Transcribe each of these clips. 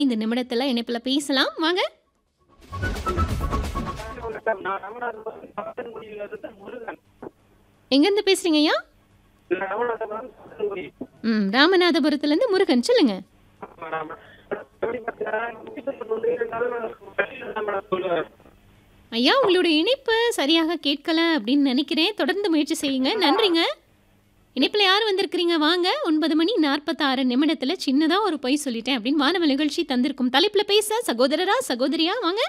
இந்த நிமிடத்துல இணைப்புல பேசலாம் வாங்க. வணக்கம். நான் ராமநாதபுரம் சாத்தன்குடியிலிருந்து முருகன். எங்கிருந்து பேசுறீங்க ஐயா? ராமநாதபுரம் சாத்தன்குடி. ராமநாதபுரத்துல இருந்து முருகன் சொல்லுங்க. ஆமா, ஆமா. எப்படி பார்த்தீங்கன்னா, முக்கியத்துவம் வந்து இருந்தாலும் வெளியில தான் மேடம் சொல்லுவேன். ஐயா உங்களுடைய இணைப்பு சரியாக கேட்கல அப்படின்னு நினைக்கிறேன். தொடர்ந்து முயற்சி செய்யுங்க. நன்றிங்க. இணைப்புல யார் வந்திருக்கிறீங்க வாங்க. 9:46 சின்னதா ஒரு பொய் சொல்லிட்டேன் அப்படின்னு வானவ நிகழ்ச்சி தந்திருக்கும் தலைப்புல பேச சகோதரரா சகோதரியா வாங்க.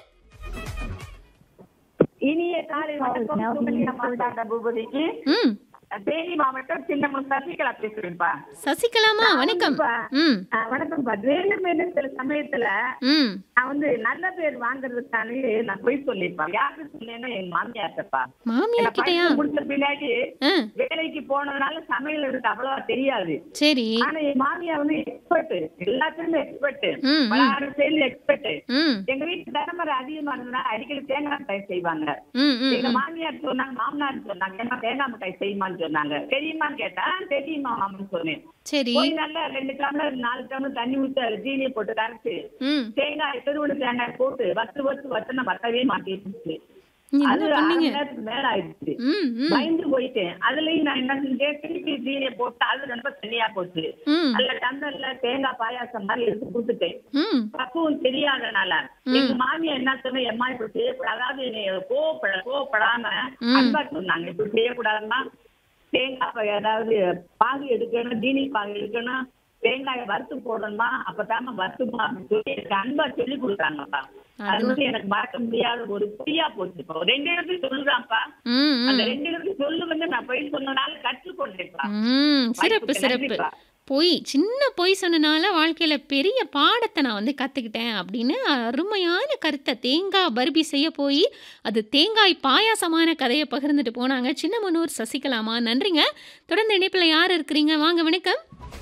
இனிய காலை வணக்கம். சுகன்யா மாதாண்ட பூபதிக்கு ம் தேனி மாவட்டம் சின்னமன் சசிகலா பேசுறேன்ப்பா. சசிகலாமா வணக்கம். ம் வணக்கம்ப்பா. வேணுமே சில சமயத்துல ம் நான் வந்து நல்ல பேர் வாங்குறதுக்கான நான் போய் சொல்லிருப்பேன். யாருக்கு சொன்னேன்னா என் மாமியார்ட்டப்பா. மாமியார் கிட்டயா? முடிச்ச பின்னாடி ஆ, வேலைக்கு போனதுனால சமையல் எனக்கு அவ்வளவா தெரியாது. சரி. ஆனா என் மாமியார் வந்து எக்ஸ்பர்ட், எல்லாத்துலயும் எக்ஸ்பர்ட், ம், பலகாரம் செயல் எக்ஸ்பர்ட். ம் எங்க வீட்டு தலைமுறை அதிகமா இருந்ததுன்னா அடிக்கடி தேங்காய் மிட்டாய் செய்வாங்க. ம் ம் எங்க மாமியார் சொன்னாங்க, மாமனார் சொன்னாங்க, ஏன்னா தேங்காய் மிட்டாய் செய்யுமான்னு சொன்னாங்க. தெரியுமான்னு கேட்டா தெரியுமா மாமன்னு சொன்னேன். சரி. போய் நல்லா 2 டம்ளர் 4 டம்ளர் தண்ணி ஊற்றி அதுல ஜீனியை போட்டு கரைச்சு ம் தேங்காய் பெருவெளி தேங்காய் போட்டு வத்து வத்தவே மாட்டிருந்துச்சு. அது என்ன 1/2 பண்ணீங்க? மணி நேரத்துக்கு மேல ஆயிடுச்சு. ம் ம் பயந்து போயிட்டேன். அதுலயும் நான் என்ன செஞ்சேன், திருப்பி ஜீனியை போட்டு அது ரொம்ப தண்ணியா போச்சு. ம் அதுல டம்ளர்ல தேங்காய் பாயாசம் மாதிரி எடுத்து கொடுத்துட்டேன். ம் பக்குவம் தெரியாதனால எங்க மாமியா என்ன சொன்ன, எம்மா இப்படி செய்யக்கூடாது, அதாவது என்னைய கோவப்படாம அன்பா சொன்னாங்க, இப்படி செய்யக்கூடாதுன்னா தேங்காய் அதாவது பாகு எடுக்கணும், ஜீனி பாகு எடுக்கணும், தேங்காயை வறுத்து போடணுமா, அப்பதாம வறுத்துமா அப்படின்னு சொல்லி எனக்கு அன்பா சொல்லி கொடுத்தாங்கப்பா. அது வந்து எனக்கு மறக்க முடியாத ஒரு பொய்யா போச்சு. இப்போ 2 இடத்துக்கு சொல்லுதான்ப்பா. ம் ம் அந்த 2 இடத்துக்கு சொல்லு வந்து நான் போய் சொன்னனால கற்றுக்கொண்டேன்ப்பா. ம் சிறப்பு சிறப்பு. நன்றிப்பா. சின்ன பொய் சொன்னனால வாழ்க்கையில பெரிய பாடத்தை நான் வந்து கத்துக்கிட்டேன் அப்படின்னு அருமையான கருத்தை தேங்காய் பர்பி செய்ய போய் அது தேங்காய் பாயாசமான கதையை பகிர்ந்துட்டு போனாங்க சின்னமனூர் சசிகலாமா. நன்றிங்க. தொடர்ந்து இணைப்புல யார் இருக்கிறீங்க வாங்க. வணக்கம்.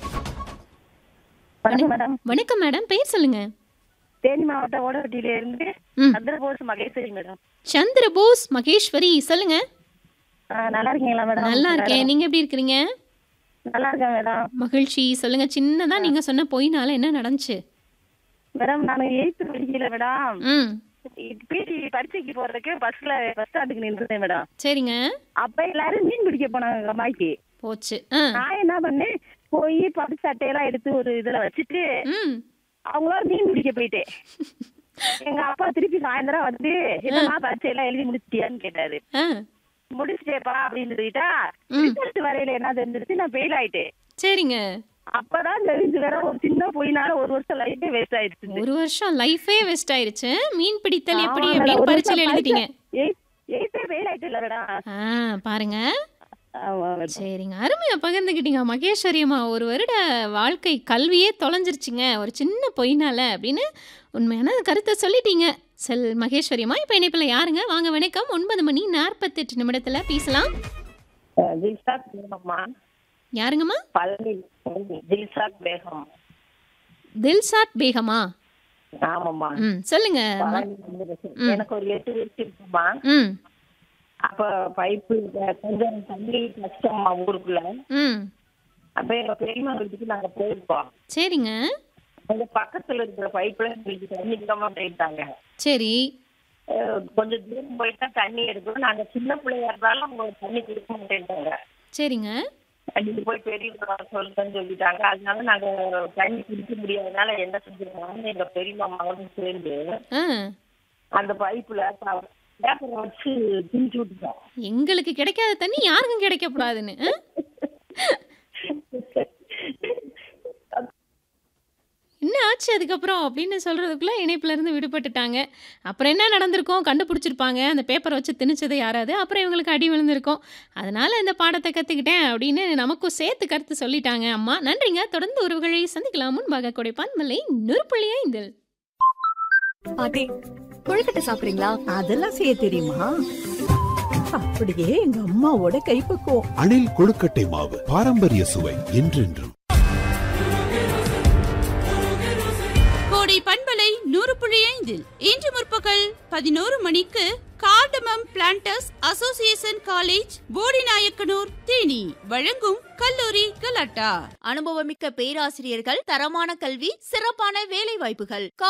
மேடம், வணக்கம் மேடம், பெயர் சொல்லுங்க. தேனி மாவட்டம் ஓடவட்டியில இருந்து ம் சந்திரபோஸ் மகேஸ்வரி மேடம். சந்திரபோஸ் மகேஸ்வரி சொல்லுங்க. நல்லா இருக்கீங்களா மேடம்? நல்லா இருக்கேன். நீங்க எப்படி இருக்கிறீங்க? நல்லா இருக்கேன் மேடம். மகிழ்ச்சி. சொல்லுங்க. சின்னதா நீங்க சொன்ன பொய்னால என்ன நடந்துச்சு? மேடம் நான் 8th படிக்கல மேடம். ம் பிடி பரீட்சைக்கு போறதுக்கு பஸ் ஸ்டாண்டுக்கு நின்றுட்டேன் மேடம். சரிங்க. அப்ப எல்லாரும் மீன் பிடிக்க போனாங்க அம்மாய்க்கு. போச்சு. நான் என்ன பண்ணேன், போய் பட்டு சட்டையெல்லாம் எடுத்து ஒரு இதுல வச்சுட்டு ம் அவங்களோட மீன் பிடிக்க போயிட்டேன். எங்க அப்பா திருப்பி சாயந்தரம் வந்து என்னமா பரீட்சையெல்லாம் எழுதி முடிச்சிட்டியான்னு கேட்டாரு. ஆ முடிச்சிட்டேப்பா அப்படின்னு சொல்லிட்டா ரிசல்ட் வரையில என்ன தெரிஞ்சிருச்சு, நான் ஃபெயில் ஆயிட்டேன். சரிங்க. அப்பதான் தெரிஞ்சு வேற ஒரு சின்ன போயினால 1 வருஷம் லைஃபே வேஸ்ட் ஆயிடுச்சு. ஒரு வருஷம் லைஃபே வேஸ்ட் ஆயிருச்சு. மீன் பிடித்தல் எப்படி அப்படின்னு பரீட்சையில எழுதிட்டீங்க. எயித்தே ஃபெயில் ஆயிட்டல மேடம். பாருங்க. சரிங்க. அருமையா பகிர்ந்துக்கிட்டீங்க மகேஸ்வரி அம்மா. ஒரு வருட வாழ்க்கை கல்வியே தொலைஞ்சிருச்சுங்க ஒரு சின்ன பொய்னால அப்படின்னு உண்மையான கருத்தை சொல்லிட்டீங்க மகேஸ்வரி அம்மா. இப்ப இணைப்புல யாருங்க வாங்க. வணக்கம். 9:48 பேசலாம். தில்ஷாத் பேகம்மா. யாருங்கம்மா? பழனி. தில்ஷாத் பேகம். தில்ஷாத் பேகமா? ஆமாம்மா. ம் சொல்லுங்க. எனக்கு ஒரு 8 வயசு இருக்குமா. ம் அப்ப பைப்பு கொஞ்சம் தண்ணி கஷ்டமா ஊருக்குள்ள. ம் அப்ப எங்க பெரியம்மா வீட்டுக்கு நாங்க போயிருக்கோம். சரிங்க. அந்த பக்கத்துல இருக்கிற பைப்ல எங்களுக்கு தண்ணி இருக்க மாட்டேன்ட்டாங்க. சரி. கொஞ்சம் தூரம் போயிட்டா தண்ணி எடுக்கணும். நாங்க சின்ன பிள்ளையா இருந்தாலும் அவங்க தண்ணி கொடுக்க மாட்டேன்ட்டாங்க. சரிங்க. நீங்க போய் பெரியவங்க சொல்லுன்னு சொல்லிட்டாங்க. அதனால நாங்க தண்ணி குடிக்க முடியாதனால என்ன செஞ்சிருக்காங்க, எங்க பெரியம்மா மகனும் சேர்ந்து ஆ அந்த பைப்புல பேப்பரை வச்சு திணிச்சு விட்டுட்டோம். எங்களுக்கு கிடைக்காத தண்ணி யாருக்கும் கிடைக்கக்கூடாதுன்னு. என்ன ஆச்சு அதுக்கப்புறம் அப்படின்னு சொல்றதுக்குள்ள இணைப்புல இருந்து விடுபட்டுட்டாங்க. அப்புறம் என்ன நடந்திருக்கும் கண்டுபிடிச்சிருப்பாங்க. அந்த பேப்பரை வச்சு திணிச்சதை யாராவது. அப்புறம் இவங்களுக்கு அடி விழுந்திருக்கும். அதனால இந்த பாடத்தை கத்துக்கிட்டேன் அப்படின்னு நமக்கும் சேர்த்து கருத்து சொல்லிட்டாங்க அம்மா. நன்றிங்க. தொடர்ந்து உறவுகளை சந்திக்கலாம். முன்பாக கொடைப்பான் மலை 100.5. பாட்டி கொழுக்கட்டை சாப்பிடுறீங்களா? அதெல்லாம் செய்ய தெரியுமா? அப்படியே எங்க அம்மாவோட கைப்பக்குவம். அணில் கொழுக்கட்டை மாவு பாரம்பரிய சுவை என்றென்றும். கோடை பண்பலை 100.5 இன்று முற்பகல் 11 மணிக்கு cardamom planters association college Bodinayakanur Theni வழங்கும் கல்லூரி கலாட்டா. அனுபவமிக்க பேராசிரியர்கள், தரமான கல்வி, சிறப்பான வேலை வாய்ப்புகள்.